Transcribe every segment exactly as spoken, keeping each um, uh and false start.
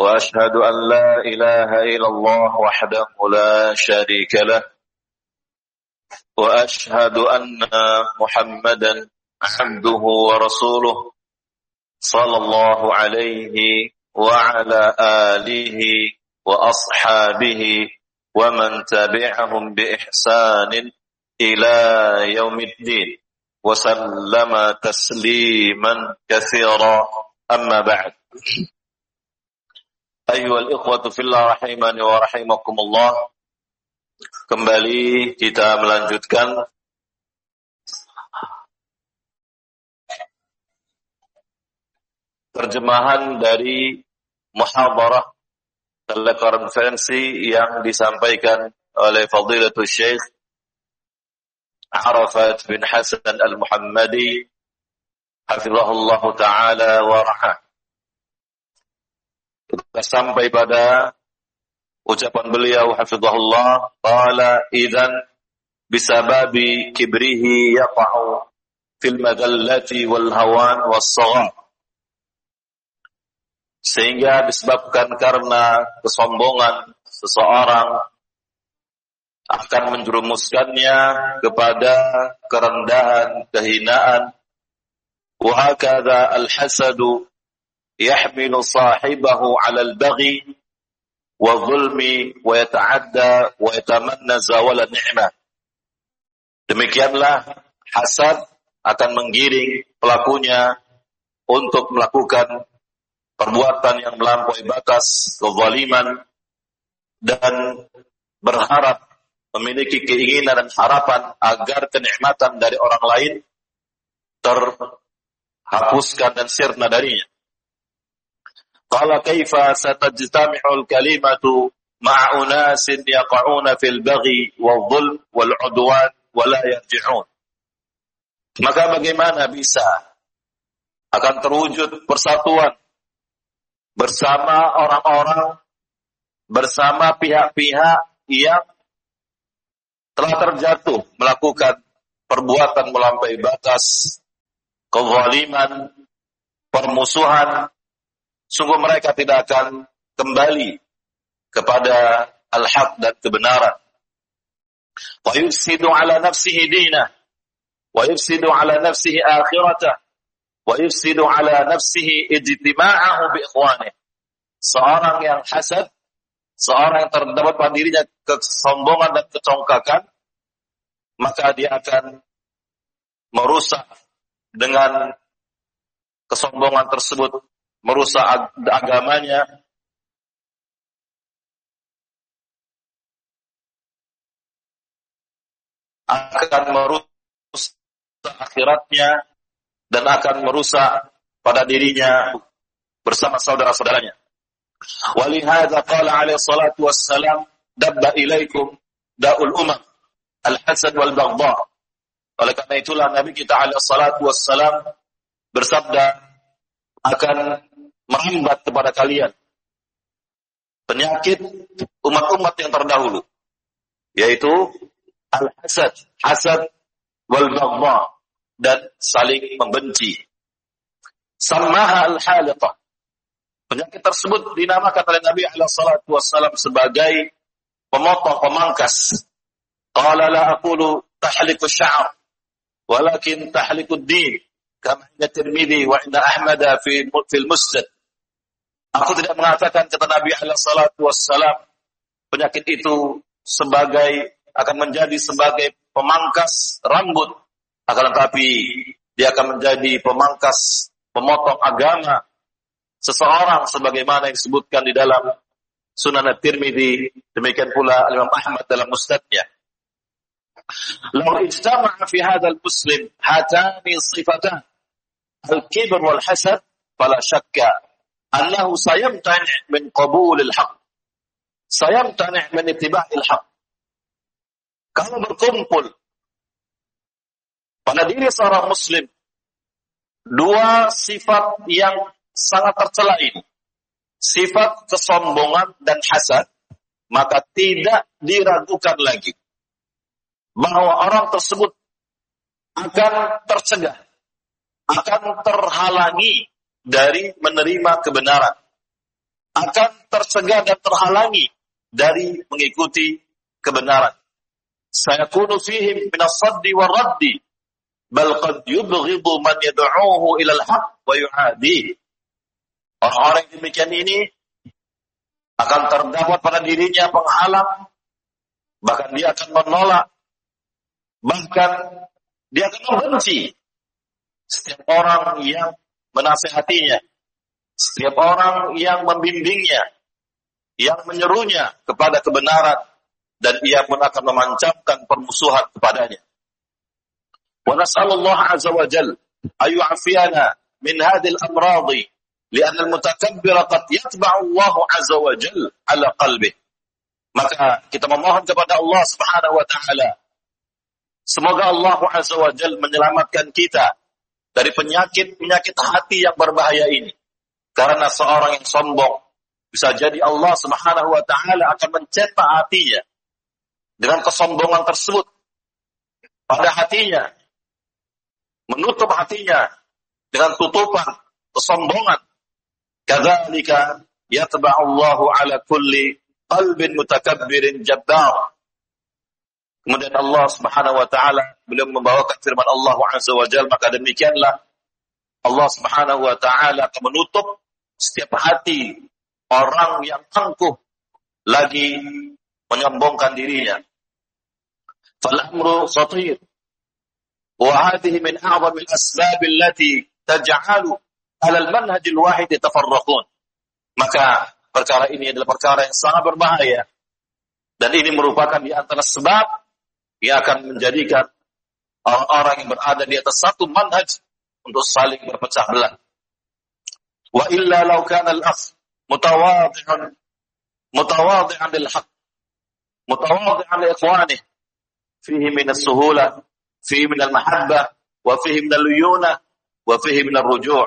وأشهد أن لا إله إلا الله وحده لا شريك له وأشهد أن محمدا عبده ورسوله صلى الله عليه وعلى آله وأصحابه ومن تبعهم بإحسان إلى يوم الدين وسلم تسليما كثيرا أما بعد أيها الإخوة في الله رحمني ورحمكم الله. Kembali kita melanjutkan terjemahan dari muhadarah telekonferensi yang disampaikan oleh Fadilatul Syekh Arafat bin Hasan Al-Muhammadi hafizahullah ta'ala wa rahah. Kita sampai pada ucapan beliau hafizahullah, qala idzan bisababi kibrihi yaqa'u fil madallati wal hawan was saghar. Sehingga disebabkan karena kesombongan seseorang akan menjerumuskannya kepada kerendahan, kehinaan. Wa hakadha al-hasadu yahmilu sahibahu 'ala al-baghi wa zulmi wa yata'adda wa yatamanna zawala ni'mah. Demikianlah hasad akan menggiring pelakunya untuk melakukan perbuatan yang melampaui batas, kezaliman, dan berharap memiliki keinginan dan harapan agar kenikmatan dari orang lain terhapuskan dan sirna darinya. Qala kaifa satajtami'ul kalimatu ma'a unasin yaqa'una fil baghi wal dhulm wal 'udwan wa la yarji'un. Maka bagaimana bisa akan terwujud persatuan bersama orang-orang, bersama pihak-pihak yang telah terjatuh melakukan perbuatan melampaui batas, kezaliman, permusuhan. Sungguh mereka tidak akan kembali kepada al-haq dan kebenaran. Wa yufsidu ala nafsihi dinah, wa yufsidu ala nafsihi akhirata, wa yufsidu ala nafsihi ijtima'ahu bi ikhwanih. Seorang yang hasad, seorang yang terdapat pada dirinya kesombongan dan kecongkakan, maka dia akan merusak dengan kesombongan tersebut, merusak ag- agamanya, akan merusak akhiratnya, dan akan merusak pada dirinya bersama saudara-saudaranya. Walihada qala alaihi salatu wassalam, dabba ilaikum da'ul umam al-hasad wal baghdha. Oleh karena itulah Nabi kita alaihi salatu wassalam bersabda, akan merambat kepada kalian penyakit umat-umat yang terdahulu, yaitu al-hasad, hasad wal baghdha, dan saling membenci. Samaha al-haliqah. Penyakit tersebut dinamakan oleh Nabi alaihi salatu wassalam sebagai pemotong, pemangkas. Qala la aqulu tahliku sya'r, walakin tahliku ad-din, kama inda Tirmidzi wa inda Ahmad fi fil Musnad. Aku tidak mengatakan, kata Nabi alaihi salatu wassalam, penyakit itu sebagai akan menjadi sebagai pemangkas rambut, akan tetapi dia akan menjadi pemangkas, pemotong agama seseorang, sebagaimana yang disebutkan di dalam Sunan At-Tirmidzi, demikian pula Imam Ahmad dalam Musnadnya. Law ijtama'a fi hadzal muslim hatani sifatan al-kibr wal hasad fala syakka annahu sayamtani' min qabulil haqq, sayamtani' min ittiba'il haqq. Kalau berkumpul pada diri seorang muslim dua sifat yang sangat tercela ini, sifat kesombongan dan hasad, maka tidak diragukan lagi bahwa orang tersebut akan tercegah, akan terhalangi dari menerima kebenaran. akan tercegah dan terhalangi dari mengikuti kebenaran. Sayakunu fihim min as-saddi wa raddi bal qad yubghidu man yad'uhu ila al-haq wa yu'adihi. Orang-orang yang demikian ini akan terdapat pada dirinya penghalang, bahkan dia akan menolak, bahkan dia akan membenci setiap orang yang menasihatinya, setiap orang yang membimbingnya, yang menyerunya kepada kebenaran, dan ia pun akan memancapkan permusuhan kepadanya. Wa nas'alullah azza wa jalla ayu'afiyana min hadhil amradi li'anna al-mutakabbira qad yatba'u Allah azza wa jalla ala qalbih. Maka kita memohon kepada Allah Subhanahu wa taala, semoga Allah azza wa jalla menyelamatkan kita dari penyakit-penyakit hati yang berbahaya ini. Karena seorang yang sombong, bisa jadi Allah Subhanahu wa taala akan mencetak hatinya dengan kesombongan tersebut pada hatinya, menutup hatinya dengan tutupan kesombongan. Kadzalika yatba'u Allahu ala kulli qalbin mutakabbirin jabbar. Kemudian Allah Subhanahu wa taala beliau membawakan firman Allah azza wa jalla, maka demikianlah Allah Subhanahu wa taala akan menutup setiap hati orang yang angkuh lagi menyombongkan dirinya. Fal amru khatir wa hadhihi min a'zam al-asbab allati taj'alu 'ala al-manhaj al-wahid tafarraqun. Maka perkara ini adalah perkara yang sangat berbahaya, dan ini merupakan di antara sebab yang akan menjadikan orang-orang yang berada di atas satu manhaj untuk saling berpecah belah. Wa illa law kana al-akh mutawadhi'an mutawadhi'an lil haqq mutawadhi'an li ikhwanihi fihi min as-suhula fihi min al-mahabbah wa fihi min al-luyuna wa fihi min ar-ruju'.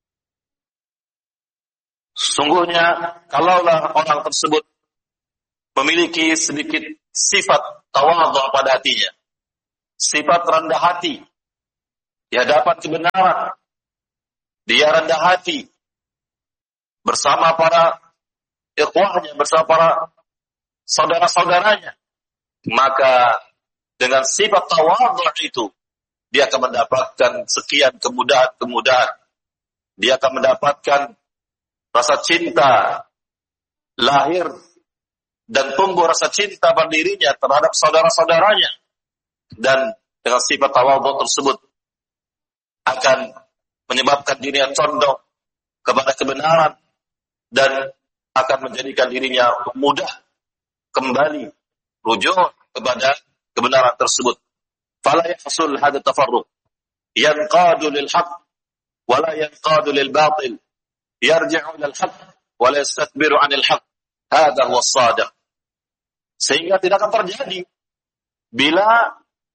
Sungguhnya kalaulah orang tersebut memiliki sedikit sifat tawadhu pada hatinya, sifat rendah hati di hadapan kebenaran, dia rendah hati bersama para ikhwahnya, bersama para saudara-saudaranya, maka dengan sifat tawadhu itu dia akan mendapatkan sekian kemudahan-kemudahan. Dia akan mendapatkan rasa cinta lahir dan tumbuh rasa cinta pada dirinya terhadap saudara-saudaranya, dan dengan sifat tawadhu tersebut akan menyebabkan dirinya condong kepada kebenaran dan akan menjadikan dirinya mudah kembali rujuk kepada kebenaran tersebut. Fala yahsul hadha tafarruq yanqadu lil haqq wa la yanqadu lil batil, yarji'u lil haqq wa la yastakbiru 'anil haqq. Hadha huwa as-sadiq. Sehingga tidak akan terjadi bila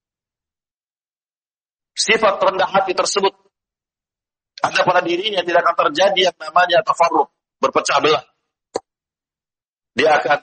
sifat rendah hati tersebut ada pada dirinya, tidak akan terjadi yang namanya tafarruq, berpecah belah. Dia akan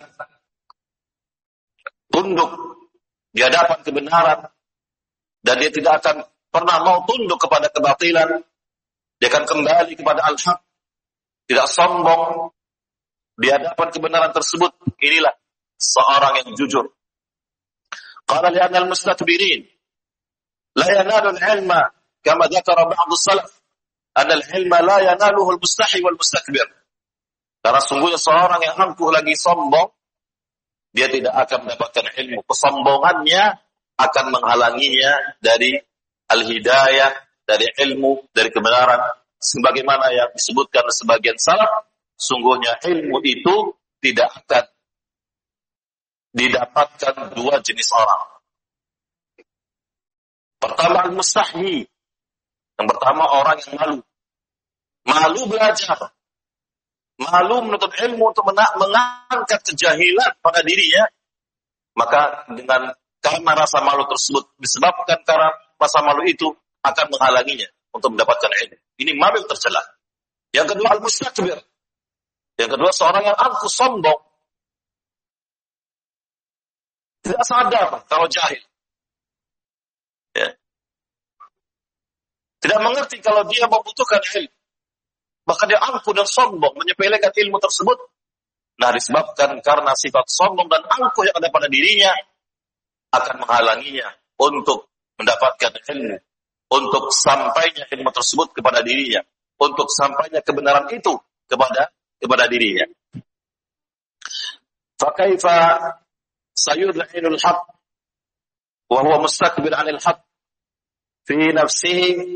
tunduk di hadapan kebenaran, dan dia tidak akan pernah mau tunduk kepada kebatilan. Dia akan kembali kepada al-haq, tidak sombong di hadapan kebenaran tersebut. Inilah seorang yang jujur. Qala li'anna al-mustakbirin la yanalu al-ilma kama dzakara ba'd as-salaf anna al-ilma la yanaluhu al-mustahi wal-mustakbir. Karena sungguhnya seorang yang angkuh lagi sombong, dia tidak akan mendapatkan ilmu. Kesombongannya akan menghalanginya dari al-hidayah, dari ilmu, dari kebenaran. Sebagaimana yang disebutkan sebagian salaf, sungguhnya ilmu itu tidak akan didapatkan dua jenis orang. Pertama al-mustahi. Yang pertama orang yang malu. Malu belajar. Malu menuntut ilmu untuk mengangkat kejahilan pada dirinya. Maka dengan karena rasa malu tersebut, disebabkan karena rasa malu itu akan menghalanginya untuk mendapatkan ilmu. Ini malu yang tercela. Yang kedua al-mustakbir. Yang kedua seorang yang angkuh sombong. Tidak sadar kalau jahil. Ya. Tidak mengerti kalau dia membutuhkan ilmu. Bahkan dia angkuh dan sombong, menyepelekan ilmu tersebut Nah, disebabkan karena sifat sombong dan angkuh yang ada pada dirinya akan menghalanginya untuk mendapatkan ilmu, untuk sampainya ilmu tersebut kepada dirinya, untuk sampainya kebenaran itu kepada kepada dirinya. Fakaifa sayudhinul haq wa huwa mustakbir 'anil haq fi nafsihi,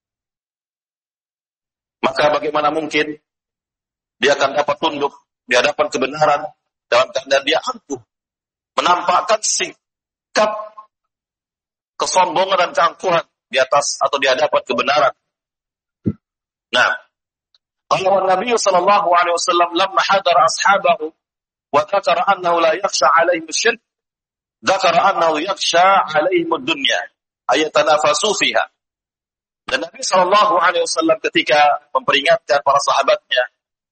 maka bagaimana mungkin dia akan dapat tunduk di hadapan kebenaran dalam keadaan dia angkuh, menampakkan sikap kesombongan dan keangkuhan di atas atau di hadapan kebenaran. Nah, kalau Nabi sallallahu alaihi wasallam lamma hadara ashabahu wa dzakara annahu la yakhsha 'alaihim asy-syirk, dzakara annahu yakhsha 'alaihim ad-dunya ayatanafasu fiha. Dan Nabi sallallahu alaihi wasallam ketika memperingatkan para sahabatnya,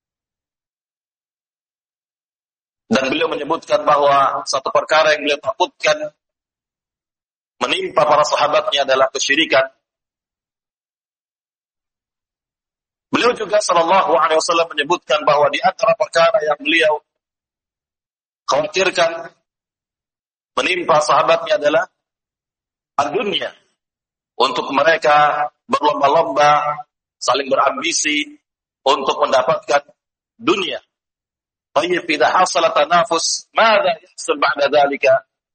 dan beliau menyebutkan bahwa satu perkara yang beliau takutkan menimpa para sahabatnya adalah kesyirikan. Beliau juga sallallahu alaihi wasallam menyebutkan bahwa di antara perkara yang beliau khawatirkan menimpa sahabatnya adalah dunia. Untuk mereka berlomba-lomba, saling berambisi untuk mendapatkan dunia. Tayyib idza hasala tanafus, madza yahsul ba'da dzalika?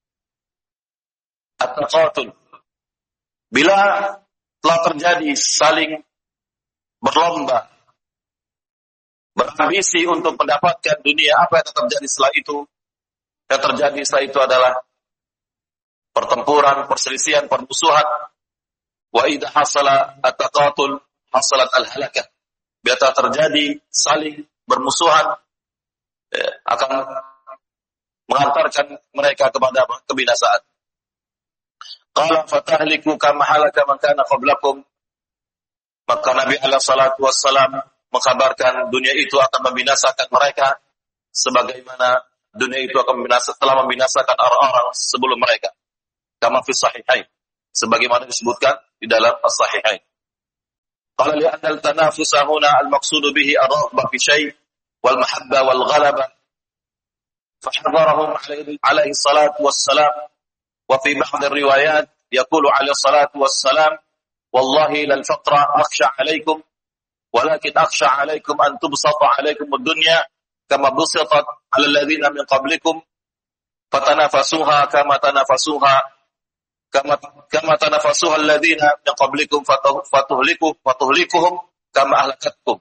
At-taqatul. Bila telah terjadi saling berlomba, berambisi untuk mendapatkan dunia, apa yang terjadi setelah itu? Yang terjadi setelah itu adalah pertempuran, perselisihan, permusuhan. Wa idza hasala at-taqatul hasalat al-halakah. Bila telah terjadi saling bermusuhan, akan mengantarkan mereka kepada kebinasaan. Qala fatahliku kama halaka man kana qablakum. Maka Nabi alaihi salatu wassalam mengkabarkan dunia itu akan membinasakan mereka sebagaimana dunia itu akan membinasakan telah membinasakan orang-orang sebelum mereka. Kama fi sahihain, sebagaimana disebutkan di dalam as-sahihain. Qala li anna al-tanafusa huna al-maqsud bihi ar-raghbah fi syai' والمحبة والغلبة فحضرهم عليه الصلاة والسلام. وفي بعض الروايات يقول عليه الصلاة والسلام والله للفقر أخشى عليكم ولكن أخشى عليكم أن تبسط عليكم الدنيا كما بسطت على الذين من قبلكم فتنافسوها كما تنافسوها كما كما تنافسوها الذين من قبلكم فتهلكوا فتهلكهم كما أهلكتكم.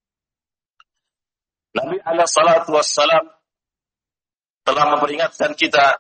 Nabi alaihi salatu wassalam telah memperingatkan kita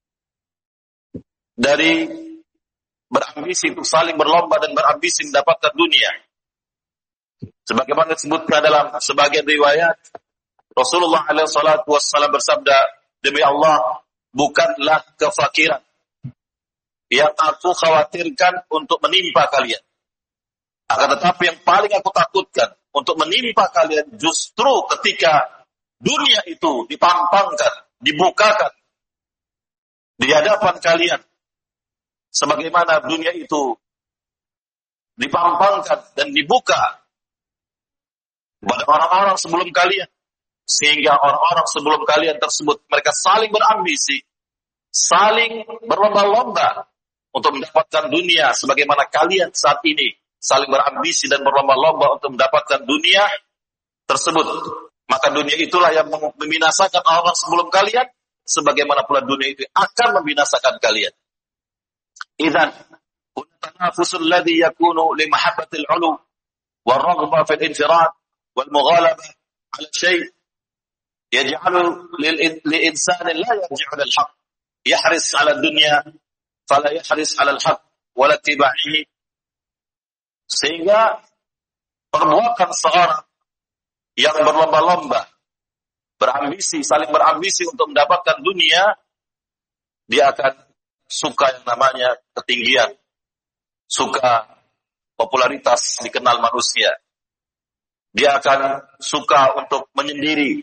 dari berambisi untuk saling berlomba dan berambisi mendapatkan dunia. Sebagaimana disebutkan dalam sebagian riwayat, Rasulullah alaihi salatu wassalam bersabda, demi Allah, bukanlah kefakiran yang aku khawatirkan untuk menimpa kalian. Akan tetapi yang paling aku takutkan untuk menimpa kalian justru ketika dunia itu dipampangkan, dibukakan di hadapan kalian. Sebagaimana dunia itu dipampangkan dan dibuka kepada orang-orang sebelum kalian. Sehingga orang-orang sebelum kalian tersebut, mereka saling berambisi, saling berlomba-lomba untuk mendapatkan dunia. Sebagaimana kalian saat ini saling berambisi dan berlomba-lomba untuk mendapatkan dunia tersebut. Maka dunia itulah yang membinasakan orang sebelum kalian, sebagaimana pula dunia itu akan membinasakan kalian. Idzan, tanafusul ladzi yakunu li mahabbatil 'ulu wal raghbah fil infirad wal mughalabah 'ala syai' yaj'alu lil insani la yarji'u lil haqq yahris 'ala dunya fala yahris 'ala al haqq wa la tiba'ihi. Sehingga perbuatan seorang yang berlomba-lomba, berambisi, saling berambisi untuk mendapatkan dunia, dia akan suka yang namanya ketinggian, suka popularitas dikenal manusia. Dia akan suka untuk menyendiri,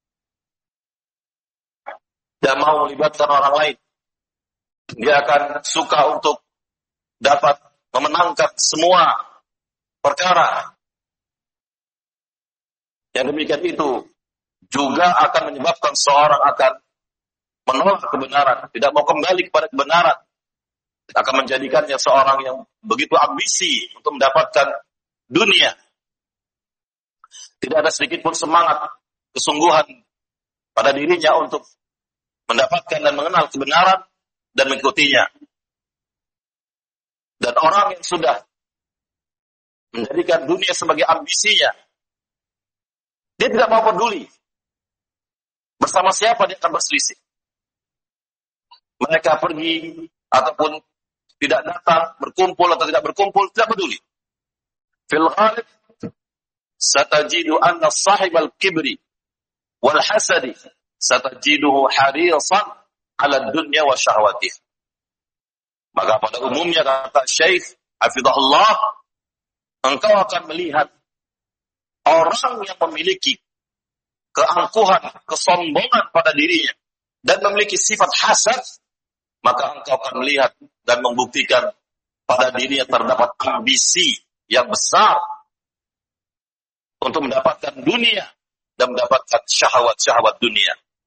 tidak mau melibatkan orang lain. Dia akan suka untuk dapat memenangkan semua perkara. Yang demikian itu juga akan menyebabkan seorang akan menolak kebenaran, tidak mau kembali kepada kebenaran, akan menjadikannya seorang yang begitu ambisi untuk mendapatkan dunia. Tidak ada sedikit pun semangat, kesungguhan pada dirinya untuk mendapatkan dan mengenal kebenaran dan mengikutinya. Dan orang yang sudah menjadikan dunia sebagai ambisinya, dia tidak mau peduli bersama siapa dia akan berselisih. Mereka pergi ataupun tidak datang, berkumpul atau tidak berkumpul, tidak peduli. Fil ghalib satajidu anna sahibal kibri wal hasadi satajiduhu harisan ala dunya wa syahwatih. Maka pada umumnya kata Syekh hafizahullah, engkau akan melihat orang yang memiliki keangkuhan, kesombongan pada dirinya dan memiliki sifat hasad, maka engkau akan melihat dan membuktikan pada dirinya terdapat ambisi yang besar untuk mendapatkan dunia dan mendapatkan syahwat-syahwat dunia.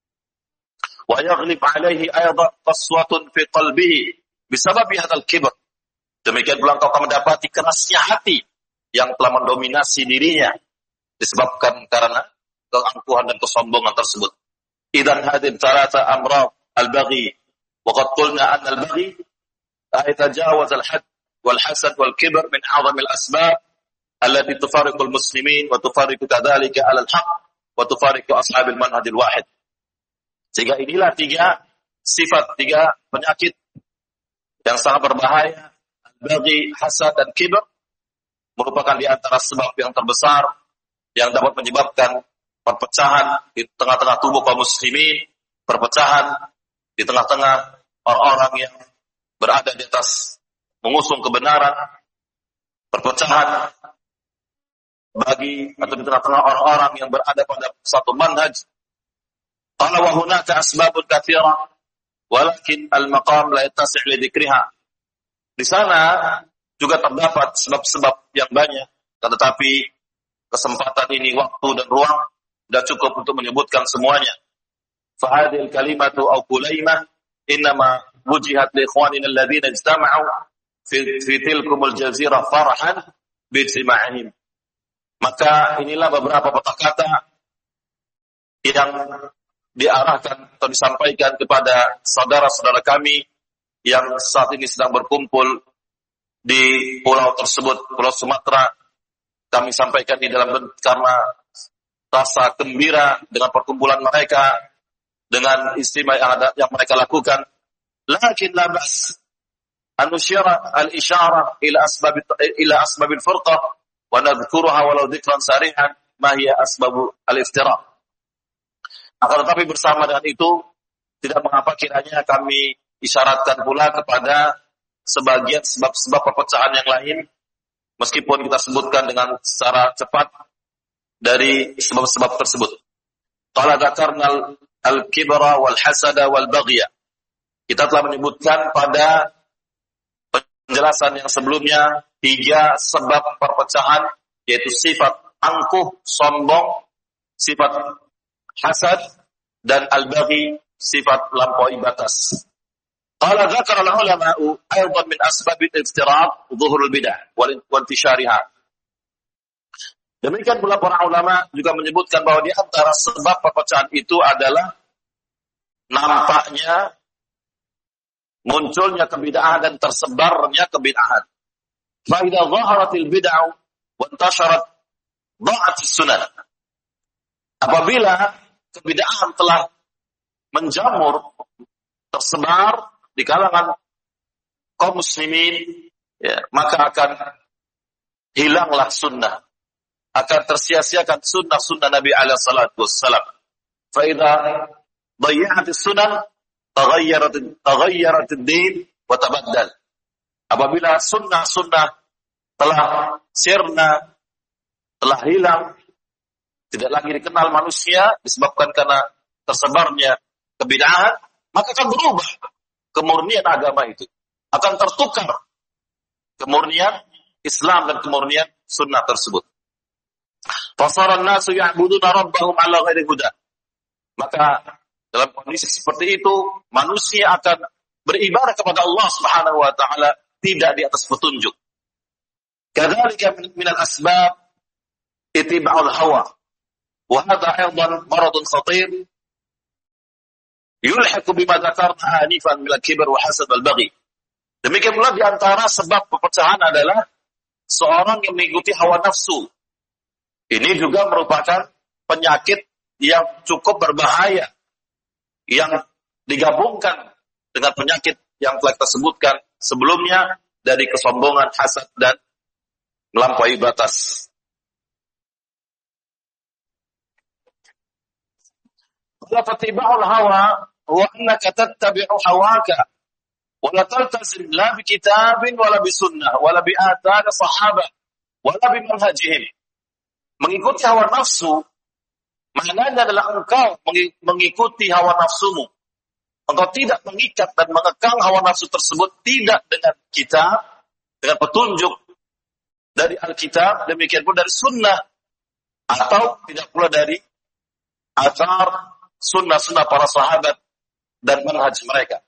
Wa yaghlib alaihi aydan qaswatun fi qalbihi bisababi hadzal kibr. Demikian pula engkau akan mendapati kerasnya hati yang telah mendominasi dirinya disebabkan karena keangkuhan dan kesombongan tersebut. Idzan hadir thalatha amrad al-baghi wa qad qulna anna al-baghi ayatajawaz al-hadd wal hasad wal kibr min a'zami al-asbab allati tufariqu al-muslimin wa tufariqu kadzalika 'ala al-haqq wa tufariqu ashabil manhajil wahid. Sehingga inilah tiga sifat, tiga penyakit yang sangat berbahaya, al-baghi, hasad dan kibr, merupakan di antara sebab yang terbesar yang dapat menyebabkan perpecahan di tengah-tengah tubuh kaum muslimin, perpecahan di tengah-tengah orang-orang yang berada di atas mengusung kebenaran, perpecahan bagi atau di tengah-tengah orang-orang yang berada pada satu manhaj. Qala wa hunaka asbabun katsira walakin al-maqam la yattasi' li dzikriha. Di sana juga terdapat sebab-sebab yang banyak, tetapi kesempatan ini, waktu dan ruang tidak cukup untuk menyebutkan semuanya. Fa hadhil kalimatu aw kulaimah innama wujihat li ikhwanina alladhina ijtama'u fi fi tilkumul jazirah farahan bi ijtima'ihim. Maka inilah beberapa kata-kata yang diarahkan atau disampaikan kepada saudara-saudara kami yang saat ini sedang berkumpul di pulau tersebut, Pulau Sumatera. Kami sampaikan di dalam karena rasa gembira dengan perkumpulan mereka, dengan istimewa yang, ada, yang mereka lakukan. Lakin la ba's an nusyira al-isyara ila asbab ila asbab al-furqah wa nadhkuruha walau dhikran sarihan ma hiya asbab al-iftiraq. Akan tetapi bersama dengan itu tidak mengapa kiranya kami isyaratkan pula kepada sebagian sebab-sebab perpecahan yang lain, meskipun kita sebutkan dengan secara cepat dari sebab-sebab tersebut. Qala dzakarna al-kibra wal hasada wal baghya. Kita telah menyebutkan pada penjelasan yang sebelumnya tiga sebab perpecahan, yaitu sifat angkuh, sombong, sifat hasad, dan al-baghi, sifat lampaui batas. Qala dzakara al-ulama'u aidan min asbab al-iftiraq dhuhur al-bid'ah wa intishariha. Demikian pula para ulama juga menyebutkan bahwa di antara sebab perpecahan itu adalah nampaknya munculnya kebid'ahan dan tersebarnya kebid'ahan. Fa idza dhaharatil bid'ah wa intasharat dha'at as-sunnah. Apabila kebid'ahan telah menjamur, tersebar di kalangan kaum muslimin, ya, maka akan hilanglah sunnah, akan tersia-siakan sunnah-sunnah Nabi alaihi salatu wassalam. Fa idza dhayya'at as-sunnah taghayyarat taghayyarat ad-din wa tabaddal. Apabila sunnah-sunnah telah sirna, telah hilang, tidak lagi dikenal manusia disebabkan karena tersebarnya kebid'ahan, maka akan berubah kemurnian agama itu, akan tertukar kemurnian Islam dan kemurnian sunnah tersebut. Fasaran nasu ya'buduna rabbahum ala ghairi huda. Maka dalam kondisi seperti itu, manusia akan beribadah kepada Allah Subhanahu wa taala tidak di atas petunjuk. Kadzalika min al-asbab ittiba'ul hawa. Wa hadha aidan maradun khatir yulhiqu bima dzakarna anifan min al-kibr wa hasad al-baghi. Demikian pula di antara sebab perpecahan adalah seorang yang mengikuti hawa nafsu. Ini juga merupakan penyakit yang cukup berbahaya yang digabungkan dengan penyakit yang telah kita sebutkan sebelumnya dari kesombongan, hasad, dan melampaui batas. Fatiba'ul hawa huwa annaka tattabi'u hawaka wa la taltazim la bi kitabin wa la bi sunnah wa la bi athar sahabah wa la bi manhajihim. Mengikuti hawa nafsu maknanya adalah engkau mengikuti hawa nafsumu. Engkau tidak mengikat dan mengekang hawa nafsu tersebut tidak dengan kitab, dengan petunjuk dari Alkitab, demikian pula dari sunnah, atau tidak pula dari athar sunnah-sunnah para sahabat dan manhaj mereka.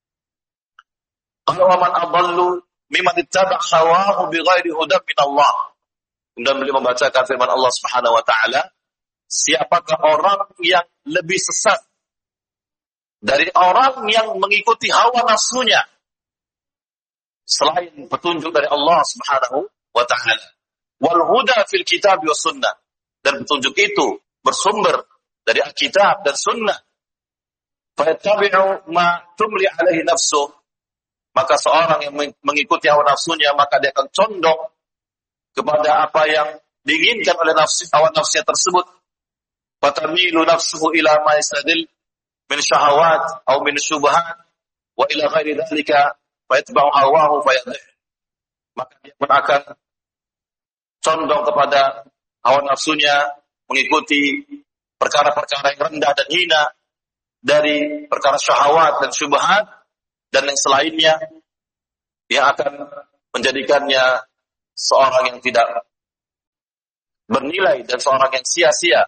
Qala wa man adallu mimman ittaba'a hawahu bighairi hudan min Allah. Kemudian beliau membacakan firman Allah Subhanahu wa taala, siapakah orang yang lebih sesat dari orang yang mengikuti hawa nafsunya selain petunjuk dari Allah Subhanahu wa taala. Wal huda fil kitab wa sunnah, dan petunjuk itu bersumber dari Alkitab dan sunnah. Fa yattabi'u ma tumli alaihi nafsu, maka seorang yang mengikuti hawa nafsunya maka dia akan condong kepada apa yang diinginkan oleh nafsu, hawa nafsunya tersebut. Fatamilu nafsuhu ila ma yastadil min syahawat atau min syubhat wa ila ghairi dzalika fayatba'u hawahu fayadhih. Maka dia pun akan condong kepada hawa nafsunya, mengikuti perkara-perkara yang rendah dan hina dari perkara syahwat dan syubhat dan yang selainnya yang akan menjadikannya seorang yang tidak bernilai dan seorang yang sia-sia.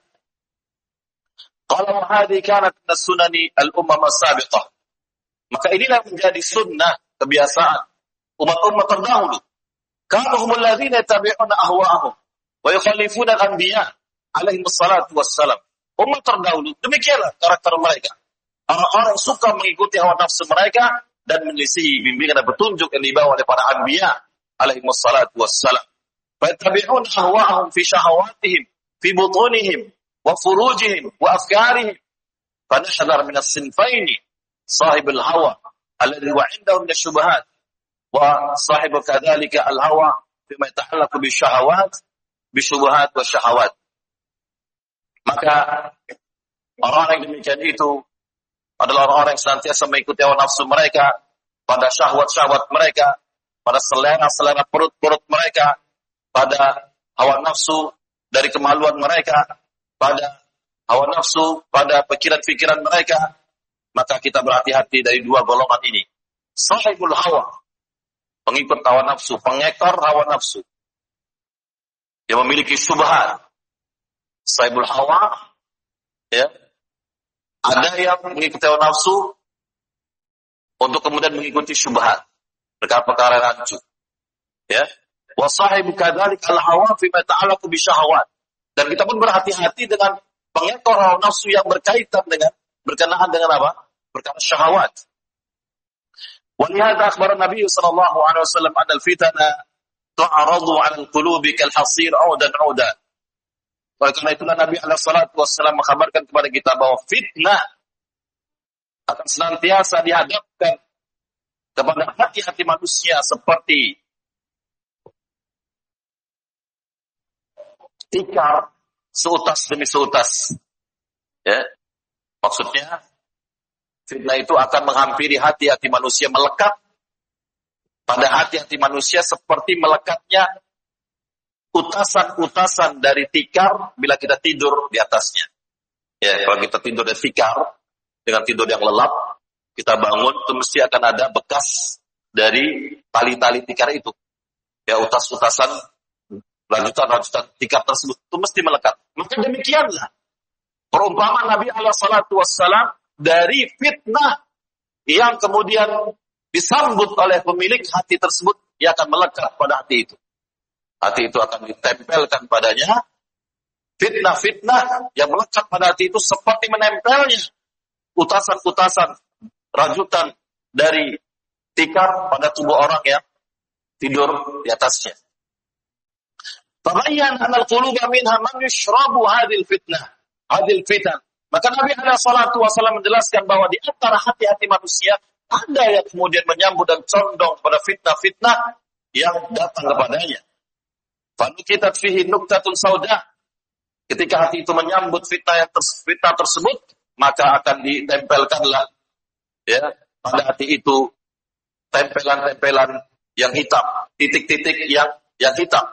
Qala hadhihi kanat min sunani al-ummah as-sabiqah. Maka inilah menjadi sunnah, kebiasaan umat-umat terdahulu. Kanu humul ladzina yattabi'una ahwa'ahum wa yukhalifuna al-anbiya alaihi wassalatu wassalam. Umat terdahulu demikianlah karakter mereka. Orang-orang yang suka mengikuti hawa nafsu mereka dan menyelisihi bimbingan dan petunjuk yang dibawa oleh para anbiya alaihi wassalatu wassalam. Fa yattabi'una ahwa'ahum fi syahawatihim fi butunihim wa furujihim wa afkarihim. Fa nahdhar min as-sinfaini sahibul hawa alladhi wa 'indahu min asy-syubhat wa sahibu kadzalika al-hawa fima yata'allaqu bisyahawat bisyubhat wa syahawat. Maka orang-orang yang demikian itu adalah orang-orang yang senantiasa mengikuti hawa nafsu mereka pada syahwat-syahwat mereka, pada selera-selera perut-perut mereka, pada hawa nafsu dari kemaluan mereka, pada hawa nafsu, pada pikiran-pikiran mereka. Maka kita berhati-hati dari dua golongan ini. Sahibul hawa, pengikut hawa nafsu, pengekor hawa nafsu, yang memiliki syubhat. Sahibul hawa, ya, ada yang mengikuti hawa nafsu untuk kemudian mengikuti syubhat, perkara-perkara rancu, ya. Wa sahibu kadzalik al-hawa fi ma ta'allaqu bi syahawat. Dan kita pun berhati-hati dengan pengekor hawa nafsu yang berkaitan dengan berkenaan dengan apa? Perkara syahwat. Wa lihadza akhbara Nabi sallallahu alaihi wasallam anna al-fitana tu'aradu 'ala al-qulubi kal-hasir 'udan 'udan. Oleh karena itulah Nabi alaihi salatu wasallam mengkabarkan kepada kita bahwa fitnah akan senantiasa dihadapkan kepada hati-hati manusia seperti tikar seutas demi seutas. Ya. Maksudnya fitnah itu akan menghampiri hati-hati manusia, melekat pada hati-hati manusia seperti melekatnya utasan-utasan dari tikar bila kita tidur di atasnya. Ya, kalau kita tidur di tikar dengan tidur yang lelap, kita bangun itu mesti akan ada bekas dari tali-tali tikar itu. Ya, utas-utasan lanjutan-lanjutan tikar tersebut itu mesti melekat. Maka demikianlah Perumpamaan Nabi alaihi salatu wassalam dari fitnah yang kemudian disambut oleh pemilik hati tersebut, ia akan melekat pada hati itu. Hati itu akan ditempelkan padanya fitnah-fitnah yang melekat pada hati itu seperti menempelnya utasan-utasan rajutan dari tikar pada tubuh orang yang tidur di atasnya. Tabayyan anal quluba minha man yushrabu hadhil fitnah, hadhil fitan. Maka Nabi alaihi salatu wasallam menjelaskan bahwa di antara hati-hati manusia ada yang kemudian menyambut dan condong pada fitnah-fitnah yang datang kepadanya. Fanukitat fihi nuktatun sauda. Ketika hati itu menyambut fitnah yang ters- fitnah tersebut, maka akan ditempelkanlah ya pada hati itu tempelan-tempelan yang hitam, titik-titik yang yang hitam.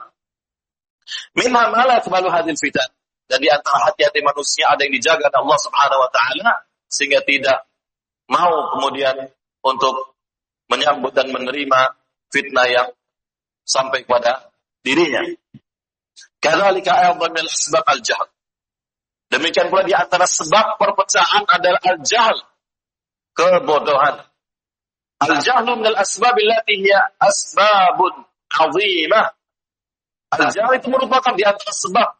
Minha ma la taqbalu hadhil fitan. Dan di antara hati-hati manusia ada yang dijaga oleh Allah Subhanahu wa taala sehingga tidak mau kemudian untuk menyambut dan menerima fitnah yang sampai pada dirinya. Kadzalika aydan min asbab al-jahl. Demikian pula di antara sebab perpecahan adalah al-jahl, kebodohan. Al-jahlu min al-asbab allati hiya asbabun 'azimah. Al-jahl itu merupakan di antara sebab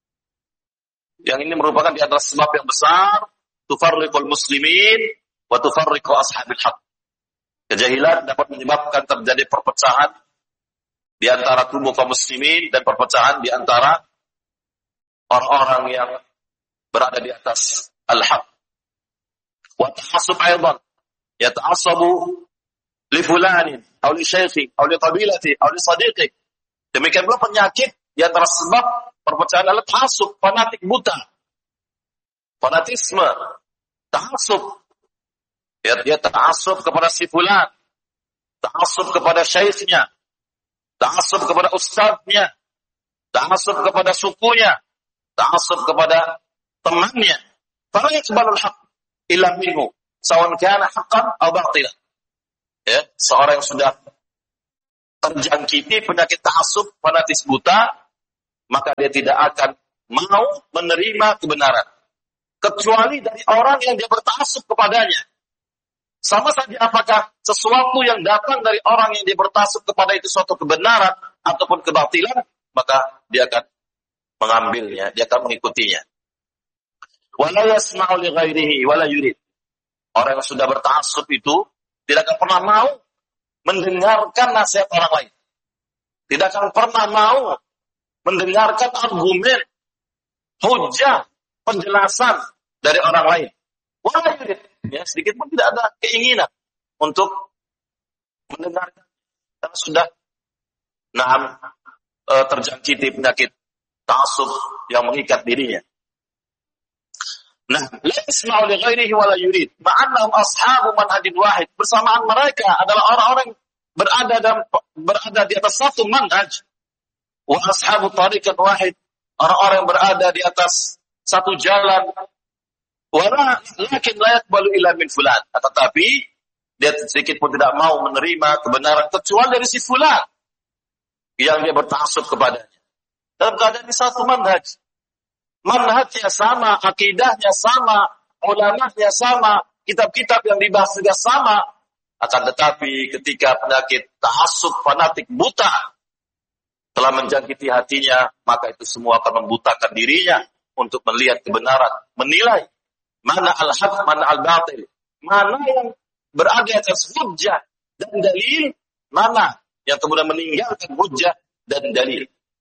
yang ini merupakan di antara sebab yang besar tufarriqul muslimin wa tufarriqu ashabil haq. Kejahilan dapat menyebabkan terjadi perpecahan di antara tubuh kaum muslimin dan perpecahan di antara orang-orang yang berada di atas al-haq. Wa ta'assub aidan yata'assabu li fulanin aw li syaikhi aw li qabilati aw li sadiqi. Demikian pula penyakit di antara sebab perpecahan adalah ta'assub, fanatik buta. Fanatisme, ta'assub. Ya, dia ta'assub kepada si fulan, ta'assub kepada syekhnya, ta'assub kepada ustadznya, ta'assub kepada sukunya, ta'assub kepada temannya. Fala yaqbalul haqq illa minhu, sawan kana haqqan aw batilan. Ya, seorang yang sudah terjangkiti penyakit ta'assub, fanatis buta, maka dia tidak akan mau menerima kebenaran kecuali dari orang yang dia berta'assub kepadanya. Sama saja apakah sesuatu yang datang dari orang yang dia berta'assub kepada itu suatu kebenaran ataupun kebatilan, maka dia akan mengambilnya, dia akan mengikutinya. Wala yasma'u li ghairihi wala yurid. Orang yang sudah berta'assub itu tidak akan pernah mau mendengarkan nasihat orang lain. Tidak akan pernah mau mendengarkan argumen, hujah, penjelasan dari orang lain. Wala yurid. Ya, sedikit pun tidak ada keinginan untuk mendengarkan karena sudah nah, e, terjangkiti penyakit ta'assub yang mengikat dirinya. Nah, la yasma'u li ghairihi wa la yurid, ma'annahum ashabu manhajin wahid. Bersamaan mereka adalah orang-orang berada dalam berada di atas satu manhaj. Wa ashabu tariqan wahid, orang-orang yang berada di atas satu jalan. Wala lakin la yaqbalu illa min fulan. Tetapi dia sedikit pun tidak mau menerima kebenaran kecuali dari si fulan yang dia berta'assub kepadanya. Dalam keadaan di satu manhaj. Manhajnya sama, akidahnya sama, ulamanya sama, kitab-kitab yang dibahas juga sama. Akan tetapi ketika penyakit ta'assub fanatik buta telah menjangkiti hatinya, maka itu semua akan membutakan dirinya untuk melihat kebenaran, menilai mana al-haq, mana al-batil, mana yang berada atas hujjah dan dalil, mana yang kemudian meninggalkan hujjah dan dalil.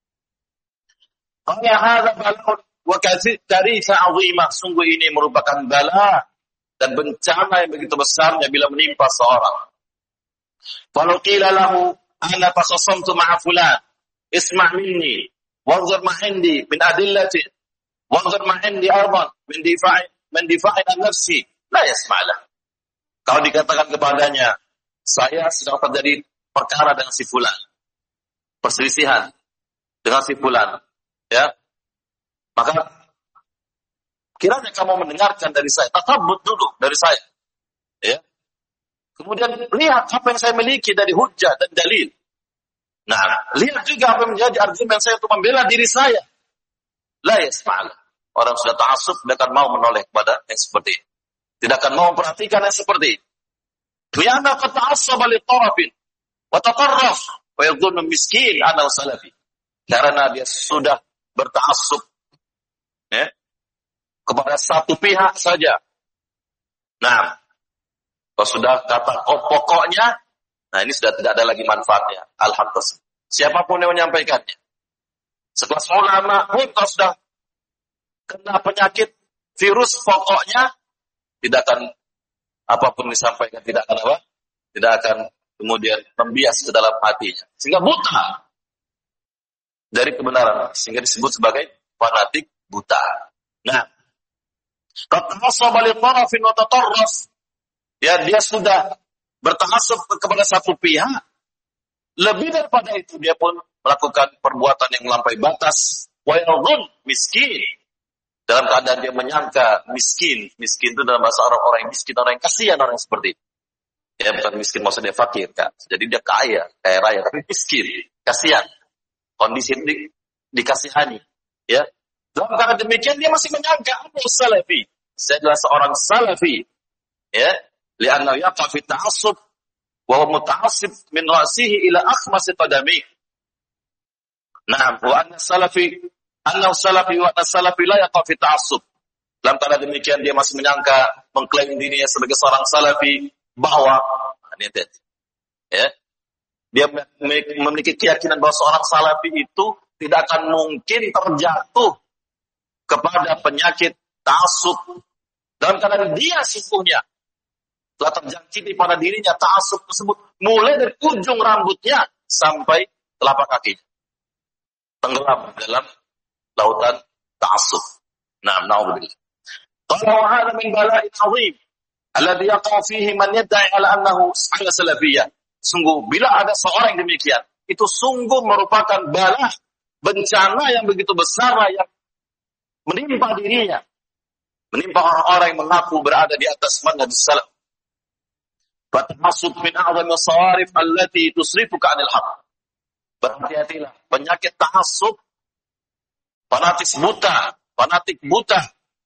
Qala hadza bala'un wa katsirisa 'azimah. Sungguh ini merupakan bala dan bencana yang begitu besarnya bila menimpa seorang. Falau qila lahu ana tasasamtu ma'a fulan isma' minni wanzur ma 'indi min adillati wanzur ma 'indi ardan min difa'i min difa'i an nafsi la yasma'lah. Kalau dikatakan kepadanya, saya sedang terjadi perkara dengan si fulan, perselisihan dengan si fulan, ya, maka kiranya kamu mendengarkan dari saya, tatabbut dulu dari saya, ya. Kemudian lihat apa yang saya miliki dari hujjah dan dalil. Nah, lihat juga apa yang menjadi argumen saya untuk membela diri saya. La yasma'lah. Orang sudah ta'assub tidak akan mau menoleh kepada yang seperti ini. Tidak akan mau memperhatikan yang seperti ini. Lianna qad ta'assaba li tarafin wa tatarraf wa yadhunnu miskin annahu salafi. Karena dia sudah berta'assub ya, kepada satu pihak saja. Nah, kalau sudah kata oh, pokoknya, nah ini sudah tidak ada lagi manfaatnya. Alhamdulillah. Siapapun yang menyampaikannya. Sekelas ulama pun kalau sudah kena penyakit virus pokoknya tidak akan apapun disampaikan tidak akan apa? Tidak akan kemudian membias ke dalam hatinya. Sehingga buta dari kebenaran, sehingga disebut sebagai fanatik buta. Nah, ya dia sudah berta'assub kepada satu pihak. Lebih daripada itu dia pun melakukan perbuatan yang melampaui batas. Wa yadhun miskin. Dalam keadaan dia menyangka miskin. Miskin itu dalam bahasa Arab orang yang miskin, orang yang kasihan, orang yang seperti itu. Ya bukan miskin maksudnya fakir kan. Jadi dia kaya, kaya raya tapi miskin, kasihan. Kondisi ini dikasihani, ya. Dalam keadaan demikian dia masih menyangka aku salafi. Saya adalah seorang salafi, ya. Li'annahu yaqa fi ta'assub wa huwa muta'assib min ra'sihi ila akhmasi qadami. Nah, wa anna salafi annahu salafi wa anna salafi la yaqa fi ta'assub. Dalam keadaan demikian dia masih menyangka mengklaim dirinya sebagai seorang salafi bahwa ini ya. Dia memiliki keyakinan bahwa seorang salafi itu tidak akan mungkin terjatuh kepada penyakit ta'assub. Dalam keadaan dia sesungguhnya telah terjangkiti pada dirinya ta'assub tersebut mulai dari ujung rambutnya sampai telapak kakinya. Tenggelam dalam lautan ta'assub. Nah, na'udzubillah. Qala hadha min bala'in 'azim alladhi yaqa fihi man yad'i 'ala annahu ala salafiyyah. Sungguh, bila ada seorang yang demikian, itu sungguh merupakan bala, bencana yang begitu besar yang menimpa dirinya. Menimpa orang-orang yang mengaku berada di atas manhaj salaf. Fatahasub min a'zami as-sawarif allati tusrifuka 'anil haqq. Berhati-hatilah, penyakit tahassub, fanatik buta, fanatik buta.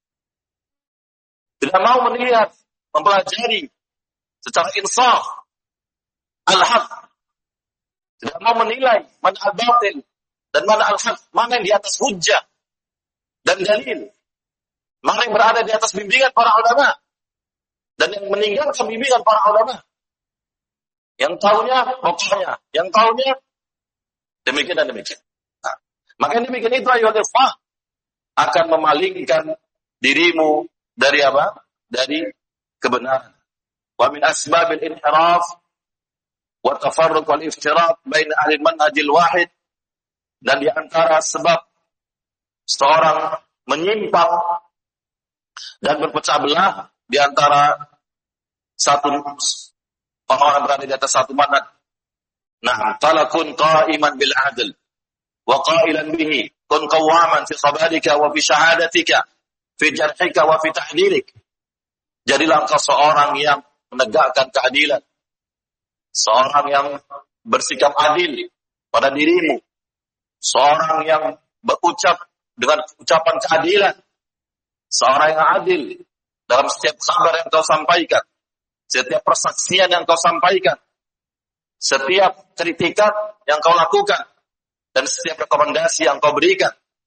Tidak mau melihat, mempelajari secara insaf al-haq. Tidak mau menilai mana al-batil dan mana al-haq, mana yang di atas hujjah dan dalil, mana yang berada di atas bimbingan para ulama dan yang meninggalkan bimbingan para ulama. Yang tahunya pokoknya, yang tahunya demikian dan demikian. Nah, maka demikian itu ayo ikhwah akan memalingkan dirimu dari apa? Dari kebenaran. Wa min asbabil inhiraf wa tafarruq wal iftirat baina ahli manhajil wahid, dan di antara sebab seorang menyimpang dan berpecah belah di antara satu orang berada di atas satu manhaj. Nah, talakun qa'iman bil adl wa qailan bihi kun qawaman fi khabarika wa fi syahadatika fi jarhika wa fi tahdirik. Jadilah engkau seorang yang menegakkan keadilan, seorang yang bersikap adil pada dirimu, seorang yang berucap dengan ucapan keadilan, seorang yang adil dalam setiap kabar yang kau sampaikan, setiap persaksian yang kau sampaikan, setiap kritikan yang kau lakukan, dan setiap rekomendasi yang kau berikan.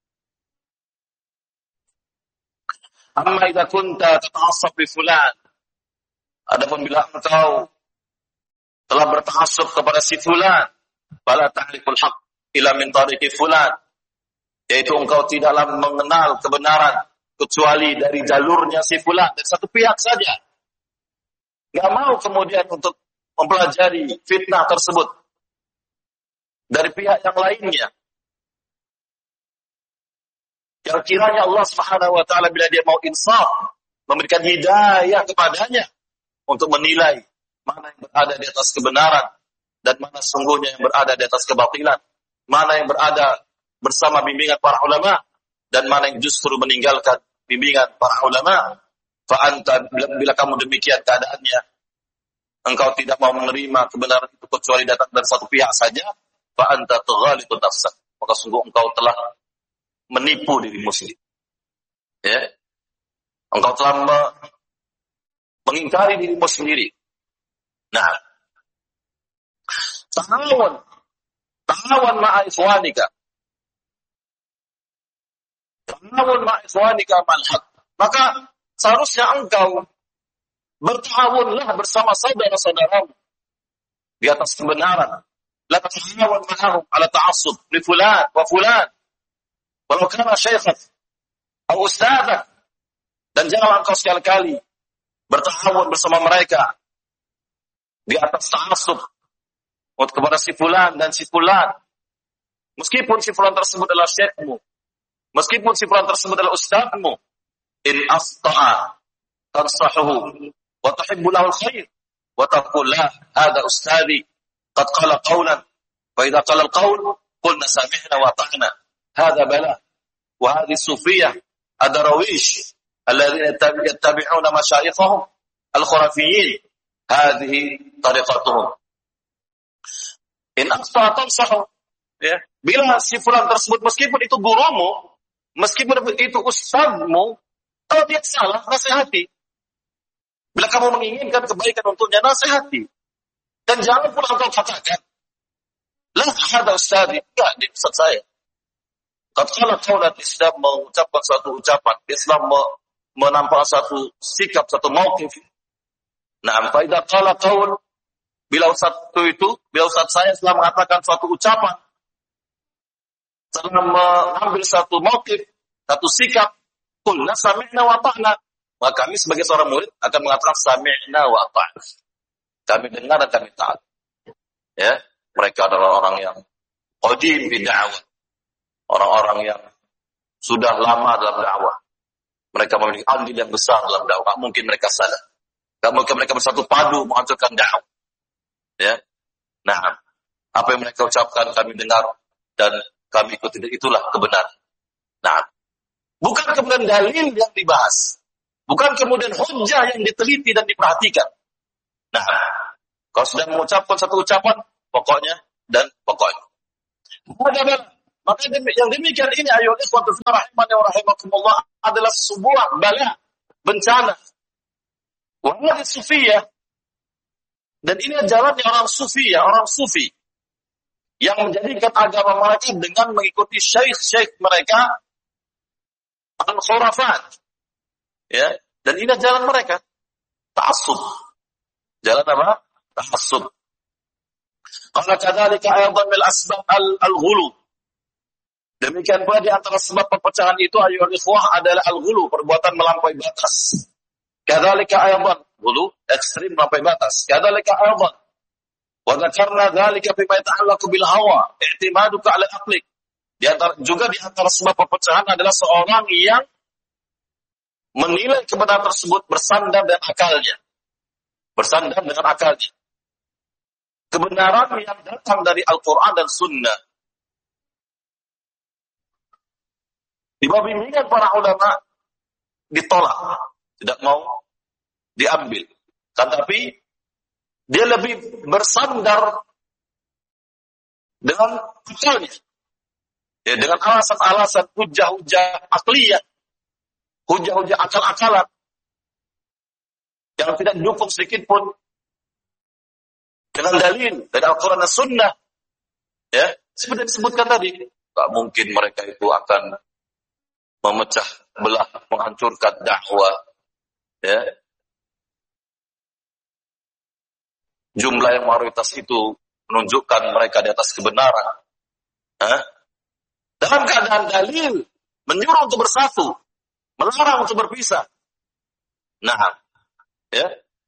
Amma idza kunta tata'assab bi fulan. Adapun bila engkau telah berta'assub kepada si fulan, fala ta'riful haqq illa min tariqi fulan. Yaitu engkau tidaklah mengenal kebenaran kecuali dari jalurnya si fulan, dari satu pihak saja. Enggak mau kemudian untuk mempelajari fitnah tersebut dari pihak yang lainnya. Yang kiranya Allah Subhanahu wa taala bila dia mau insaf, memberikan hidayah kepadanya untuk menilai mana yang berada di atas kebenaran dan mana sungguhnya yang berada di atas kebatilan, mana yang berada bersama bimbingan para ulama dan mana yang justru meninggalkan bimbingan para ulama. Fa anta, bila kamu demikian keadaannya, engkau tidak mau menerima kebenaran itu kecuali datang dari satu pihak saja, fa anta tughalitu nafsak, maka sungguh engkau telah menipu dirimu sendiri. Ya, engkau telah me- mengingkari dirimu sendiri. Nah, ta'awun, ta'awun ma'a ikhwanika. Ta'awun ma'a ikhwanika malhaq. Maka seharusnya engkau berta'awunlah bersama saudara-saudaramu di atas kebenaran. La tata'awun ma'ahum ala ta'assub li fulan wa fulan. Walau kana syaikhan atau ustadzak. Dan janganlah engkau sekali-kali berta'awun bersama mereka di atas ta'assub kepada si fulan dan si fulan. Meskipun si fulan tersebut adalah syekhmu, meskipun si fulan tersebut adalah ustadzmu, in asta'a tansahuhu wa tuhibbu lahu alkhair wa taqul la hadha ustadhi qad qala qawlan fa idza qala alqawl qulna sami'na wa ata'na hadha bala wa hadhihi sufiyah adarawish alladhina yattabi'una mashayikhahum al-khurafiyyin hadhihi tariqatuhum in asta'a tansahu. Ya, bila si fulan tersebut meskipun itu gurumu, meskipun itu ustadzmu, kalau dia salah, nasihati. Bila kamu menginginkan kebaikan untuknya, nasihati. Dan jangan pula engkau katakan, lah ada ustadz, enggak, dia ustadz saya. Kalau kaulat Islam mengucapkan satu ucapan, Islam menampakkan satu sikap, satu mauqif. Nah, faidah qala qaul, bila ustadz itu, bila ustadz saya telah mengatakan suatu ucapan, telah mengambil satu mauqif, satu sikap, qulna sami'na wa ata'na. Maka kami sebagai seorang murid akan mengatakan sami'na wa ata'na. Kami dengar dan kami taat. Ya, mereka adalah orang yang qadim fi da'wah. Orang-orang yang sudah lama dalam dakwah. Mereka memiliki andil yang besar dalam dakwah. Mungkin mereka salah. Tak mungkin mereka bersatu padu menghancurkan dakwah. Ya. Nah, apa yang mereka ucapkan kami dengar dan kami ikuti, itulah kebenaran. Nah, bukan kemudian dalil yang dibahas. Bukan kemudian hujjah yang diteliti dan diperhatikan. Nah, kalau sudah mengucapkan satu ucapan, pokoknya dan pokoknya. Maka yang demikian ini, ayo ikhwatu fillah rahimani wa rahimakumullah, adalah sebuah bala, bencana. Wahai sufiyah, dan ini jalannya orang sufiyah, orang sufi, yang menjadikan agama mereka dengan mengikuti syekh-syekh mereka al-khurafat. Ya, dan ini jalan mereka. Ta'assub. Jalan apa? Ta'assub. Qala kadzalika aydan min asbab al-ghulu. Demikian pula di antara sebab perpecahan itu ayyuhal ikhwah adalah al-ghulu, perbuatan melampaui batas. Kadzalika aydan, ghulu ekstrim melampaui batas. Kadzalika aydan wa dzakarna dzalika fi ma yata'allaqu bil hawa, i'timaduka 'ala aqlik. Di antara juga di antara sebab perpecahan adalah seorang yang menilai kebenaran tersebut bersandar dengan akalnya. Bersandar dengan akalnya. Kebenaran yang datang dari Al-Quran dan Sunnah. Di bawah bimbingan para ulama ditolak. Tidak mau diambil. Tetapi dia lebih bersandar dengan akalnya. Ya, dengan alasan-alasan hujah-hujah akliyah. Hujah-hujah akal-akalan yang tidak didukung sedikit pun dengan dalil dari Al-Quran dan Sunnah. Ya, seperti disebutkan tadi, tak mungkin mereka itu akan memecah belah, menghancurkan dakwah. Ya, jumlah yang mayoritas itu menunjukkan mereka di atas kebenaran. Hah? Dalam keadaan dalil menyuruh untuk bersatu, melarang untuk berpisah. Nah, ya.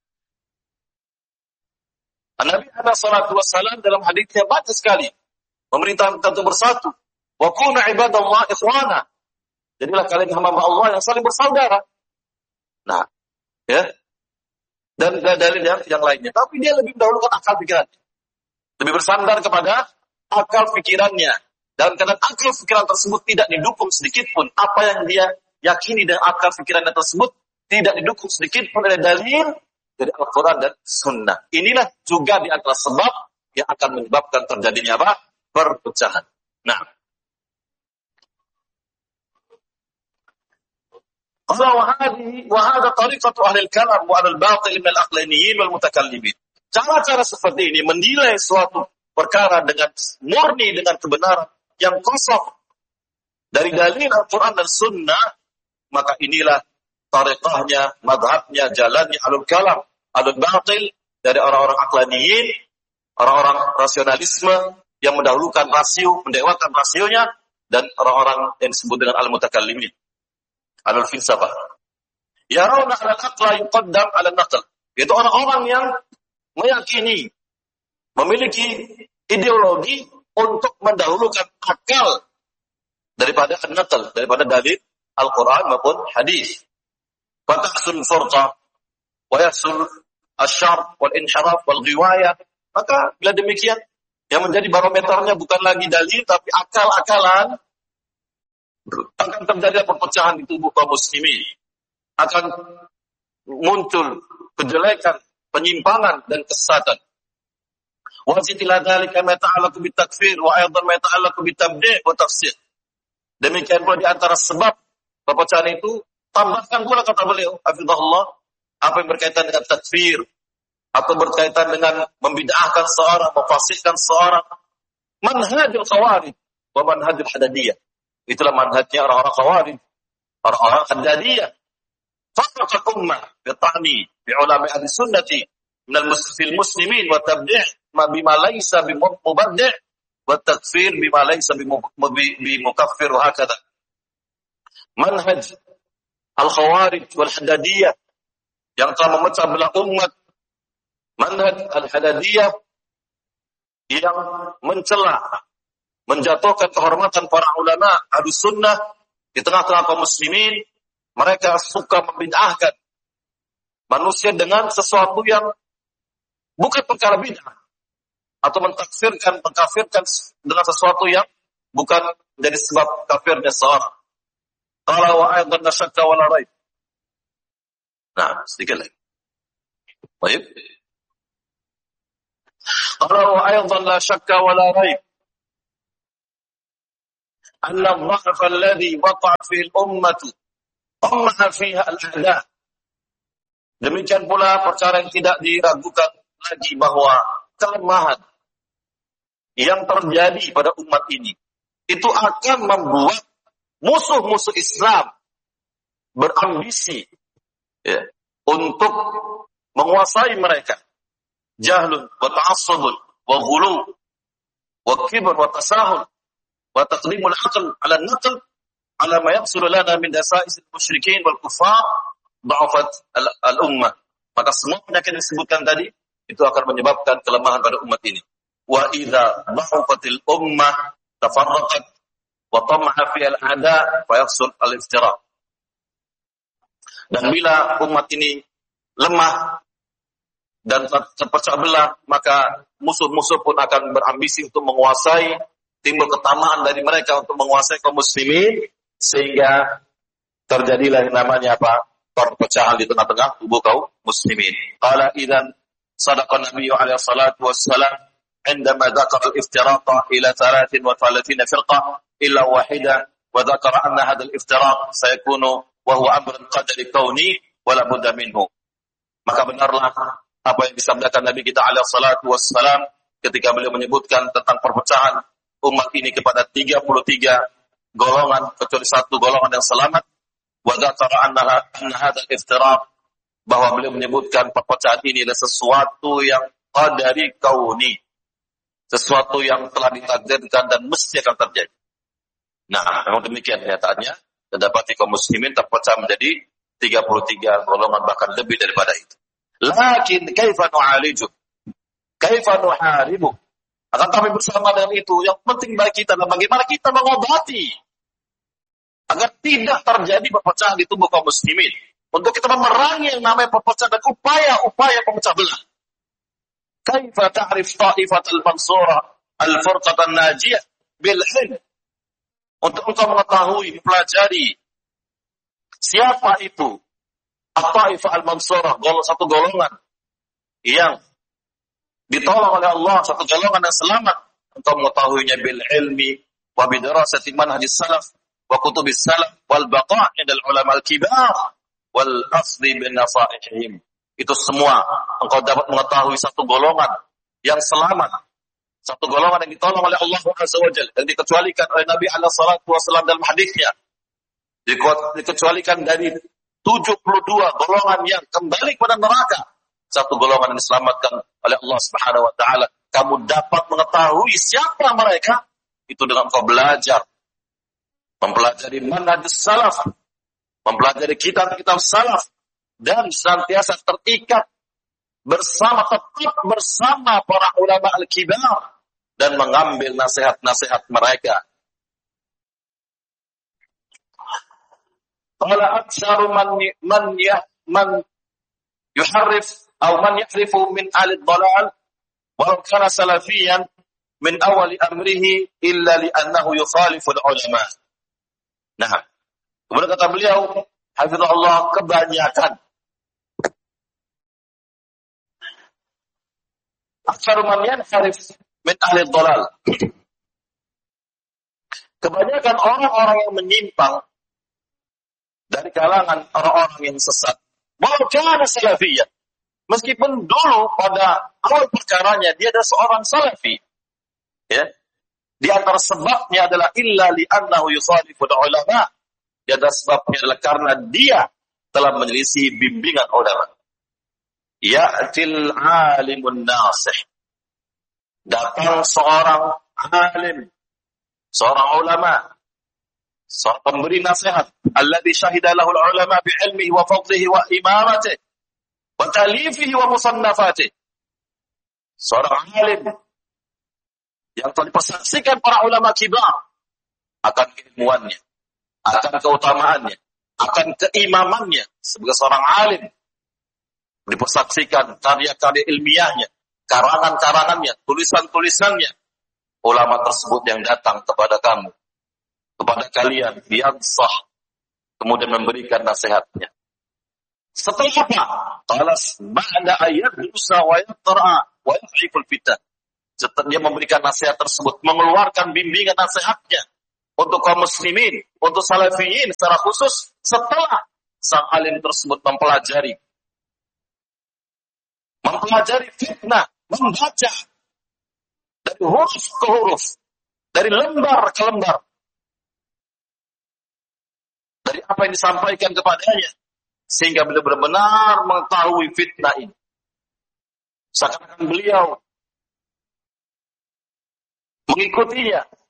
Nabi alaihi salatu wassalam dalam hadisnya banyak sekali memerintahkan untuk bersatu. Wa kunu ibadallah ikhwana. Jadilah kalian hamba Allah yang saling bersaudara. Nah, ya. Dan dalil yang, yang lainnya. Tapi dia lebih mendahulukan akal pikirannya. Lebih bersandar kepada akal pikirannya. Dan karena akal pikiran tersebut tidak didukung sedikit pun apa yang dia yakini dan akal pikirannya tersebut tidak didukung sedikit pun oleh dalil dari Al-Quran dan Sunnah. Inilah juga di antara sebab yang akan menyebabkan terjadinya apa? Perpecahan. Nah, Qala wa hadhihi wa hadha tariqatu ahli al-kalam wa ahli al-batil min al-aqlaniyyin wal mutakallimin. Cara-cara seperti ini menilai suatu perkara dengan murni dengan kebenaran yang kosong dari dalil Al-Quran dan Sunnah, maka inilah tariqahnya, madhabnya, jalannya ahlul kalam, ahlul batil, dari orang-orang aqlaniyin, orang-orang rasionalisme yang mendahulukan rasio, mendewakan rasionya, dan orang-orang yang disebut dengan al-mutakallimin, ahlul filsafah. Yarawna al-aqla yuqaddam ala naql. Itu orang-orang yang meyakini, memiliki ideologi untuk mendahulukan akal daripada an-naql, daripada dalil Al-Quran maupun hadis. Fatahsul furqa wa yahsul asyar wal inhiraf wal ghiwayah. Maka bila demikian, yang menjadi barometernya bukan lagi dalil tapi akal-akalan, akan terjadi perpecahan di tubuh kaum muslimin, akan muncul kejelekan, penyimpangan dan kesesatan. Wa zidila dzalika ma ta'allaqu bitakfir wa aidan ma ta'allaqu bitabdi' wa tafsir. Demikian pula di antara sebab perpecahan itu, tambahkan pula kata beliau, hafizahullah, apa yang berkaitan dengan takfir, atau berkaitan dengan membid'ahkan seorang, memfasikkan seorang. Manhajul khawarij wa manhajul hadadiyah. Itulah manhajnya orang-orang khawarij, orang-orang hadadiyah. Farraqat ummah bi ta'ni bi ulama ahli sunnati min al-musfil muslimin wa tabdi' ma bima laysa bi mubaddi' wa takfir bima laysa bi mukaffir wa hakadha. Manhaj al-khawarij wal hadadiyah yang telah memecah belah umat, manhaj al-hadadiyah yang mencela, menjatuhkan kehormatan para ulama ahli sunnah di tengah-tengah kaum muslimin. Mereka suka membid'ahkan manusia dengan sesuatu yang bukan perkara bid'ah, atau mentakfirkan, mengkafirkan dengan sesuatu yang bukan menjadi sebab kafirnya seorang. Qala wa aidan la syakka wa la raib. Nah, sedikit lagi. Baik. Qala wa aidan la syakka wa la raib. Anna al-dha'f alladhi waqa'a fihi al-ummah qammaha fiha al-a'da. Demikian pula perkara yang tidak diragukan lagi bahwa kelemahan yang terjadi pada umat ini itu akan membuat musuh-musuh Islam berambisi ya, untuk menguasai mereka. Jahlun wa ta'assubun wa ghulu wa kibr wa tasahul wa taqdimul aql ala an-naql ala ma yaqsulu lana min dasa'is al-musyrikin wal kuffar dha'afat al-ummah. Maka semua penyakit yang disebutkan tadi itu akan menyebabkan kelemahan pada umat ini. Wa idza dha'afatil ummah tafarraqat wa tamaha fi al-a'da fa yahsul al-iftira. Dan bila umat ini lemah dan terpecah belah, maka musuh-musuh pun akan berambisi untuk menguasai, timbul ketamaan dari mereka untuk menguasai kaum muslimin, sehingga terjadilah yang namanya apa? Perpecahan di tengah-tengah tubuh kaum muslimin. Qala idzan sadaqa Nabi alaihi salatu wassalam عندما ذكر الافتراق إلى ثلاث وثلاثين فرقة إلا واحدة وذكر أن هذا الافتراق سيكون وهو أمر قدر كوني ولا بد منه. Maka benarlah apa yang disabdakan Nabi kita alaihi salatu wassalam ketika beliau menyebutkan tentang perpecahan umat ini kepada tiga puluh tiga golongan, kecuali satu golongan yang selamat. Wa dzakara anna hadha al-iftiraq, bahwa beliau menyebutkan perpecahan ini adalah sesuatu yang qadari kauni, sesuatu yang telah ditakdirkan dan mesti akan terjadi. Nah, memang demikian kenyataannya. Terdapati kaum muslimin terpecah menjadi tiga puluh tiga golongan, bahkan lebih daripada itu. Lakin kaifa nu'aliju? Kaifa nuharibu? Akan kami bersama dengan itu, yang penting bagi kita adalah bagaimana kita mengobati agar tidak terjadi perpecahan di tubuh kaum muslimin. Untuk kita memerangi yang namanya perpecahan dan upaya-upaya pemecah belah. Kaifa ta'rif ta'ifatul mansura al-furqatan najiyah bil ilm? Untuk engkau mengetahui, mempelajari siapa itu at-ta'ifah al-mansurah, satu golongan yang ditolong oleh Allah, satu golongan yang selamat, engkau mengetahuinya bil ilmi wa bidarasati manhajis salaf, wa kutubis salaf wal baqa' indal ulama al-kibar wal asli bin nasaihim. Itu semua engkau dapat mengetahui satu golongan yang selamat, satu golongan yang ditolong oleh Allah Azza wa Jalla, yang dikecualikan oleh Nabi alaihi salatu wasallam dalam hadisnya, dikecualikan dari tujuh puluh dua golongan yang kembali kepada neraka. Satu golongan yang diselamatkan oleh Allah Subhanahu wa taala. Kamu dapat mengetahui siapa mereka itu dengan kau belajar, mempelajari manhaj salaf, mempelajari kitab-kitab salaf, dan senantiasa terikat bersama, tetap bersama para ulama al-kibar dan mengambil nasihat-nasihat mereka. Qala aktsaru man man ya man yuharrif atau man yahrifu min ahli dhalal wa kana salafiyan min awal amrihi illa li annahu yukhalifu al-ulama. Nah, kemudian kata beliau, hafizahullah, kebanyakan aktsaru man yanharif min ahli dhalal. Kebanyakan orang-orang yang menyimpang dari kalangan orang-orang yang sesat, walau kana salafiyyan, meskipun dulu pada awal perkaranya dia adalah seorang salafi, ya. Di antara sebabnya adalah illa li annahu yukhalifu ulama. Di antara sebabnya adalah karena dia telah menyelisih bimbingan ulama. Ya'til alimun nasih. Datang seorang alim, seorang ulama, seorang pemberi nasihat, alladhi syahida lahu ulama bi ilmihi wa fadlihi wa imaratihi wa talifihi wa musannafatihi. Seorang alim yang telah dipersaksikan para ulama kibar akan keilmuannya, akan keutamaannya, akan keimamannya sebagai seorang alim. Dipersaksikan karya-karya ilmiahnya, karangan-karangannya, tulisan-tulisannya. Ulama tersebut yang datang kepada kamu, kepada kalian, yansah, kemudian memberikan nasihatnya. Setelah apa? Qalas ba'da ayat dusa wa yatra wa yahiful fitan. Setelah dia memberikan nasihat tersebut, mengeluarkan bimbingan nasihatnya untuk kaum muslimin, untuk salafiyin secara khusus, setelah sang alim tersebut mempelajari mempelajari fitnah, membaca dari huruf ke huruf, dari lembar ke lembar, dari apa yang disampaikan kepadanya, sehingga beliau benar-benar mengetahui fitnah ini. Seakan-akan beliau mengikutinya,